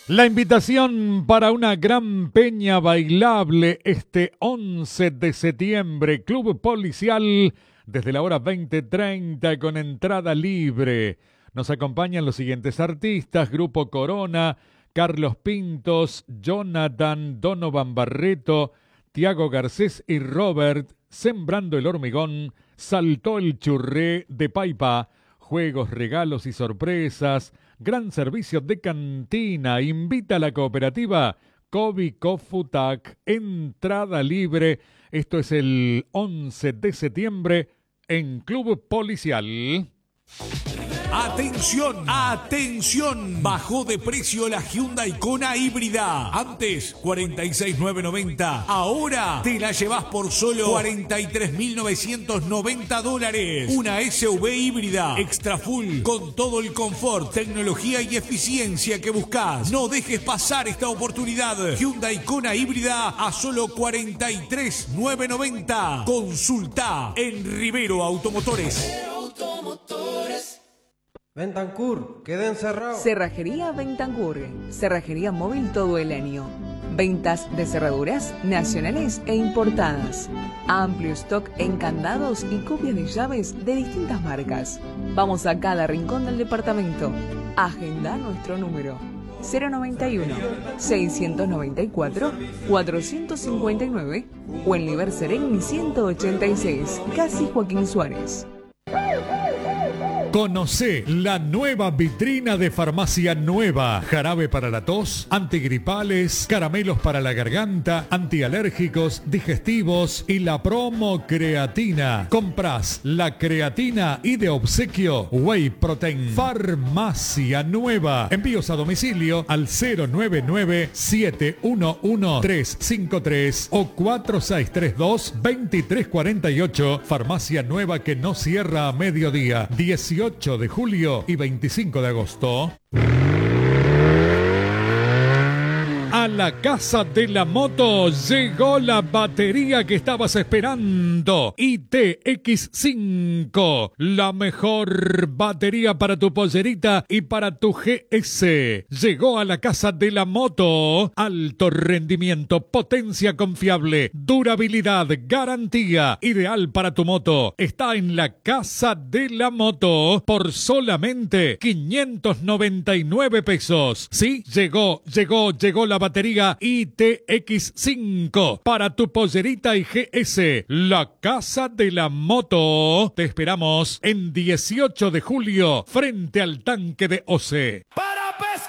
La invitación para una gran peña bailable este 11 de septiembre, Club Policial, desde la hora 20:30 con entrada libre. Nos acompañan los siguientes artistas: Grupo Corona, Carlos Pintos, Jonathan, Donovan Barreto, Tiago Garcés y Robert, Sembrando el Hormigón, Saltó el Churré de Paipa, juegos, regalos y sorpresas, gran servicio de cantina, invita a la cooperativa Kobi Kofutac, entrada libre. Esto es el 11 de septiembre en Club Policial. ¡Atención! ¡Atención! Bajó de precio la Hyundai Kona híbrida. Antes, 46.990. Ahora te la llevas por solo $43.990. Una SUV híbrida, extra full, con todo el confort, tecnología y eficiencia que buscas. No dejes pasar esta oportunidad. Hyundai Kona híbrida a solo $43.990. Consulta en Rivero Automotores. Bentancur, queda encerrado. Cerrajería Bentancur, cerrajería móvil todo el año. Ventas de cerraduras nacionales e importadas. Amplio stock en candados y copias de llaves de distintas marcas. Vamos a cada rincón del departamento. Agenda nuestro número 091-694-459 o en Liber Sereni 186, casi Joaquín Suárez. Conocé la nueva vitrina de Farmacia Nueva. Jarabe para la tos, antigripales, caramelos para la garganta, antialérgicos, digestivos y la promo creatina. Comprás la creatina y de obsequio Whey Protein. Farmacia Nueva. Envíos a domicilio al 099-711-353 o 4632-2348. Farmacia Nueva, que no cierra a mediodía. 18 de julio y 25 de agosto. A la Casa de la Moto llegó la batería que estabas esperando. ITX5, la mejor batería para tu pollerita y para tu GS. Llegó a la Casa de la Moto. Alto rendimiento, potencia confiable, durabilidad, garantía, ideal para tu moto. Está en la Casa de la Moto por solamente 599 pesos. Sí, llegó la batería ITX5 para tu pollerita y GS. La Casa de la Moto. Te esperamos en 18 de julio frente al tanque de OCE. ¡Para pescar!